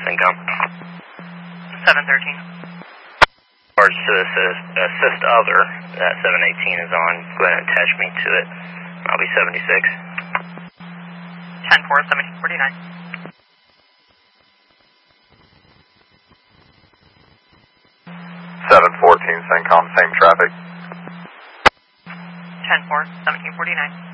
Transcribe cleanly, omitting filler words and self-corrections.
CENTCOM. 713. Charge to assist other, that 718 is on. Go ahead and attach me to it. I'll be 76. 10-4, 1749. (714) CENTCOM, same traffic. 10-4, 1749.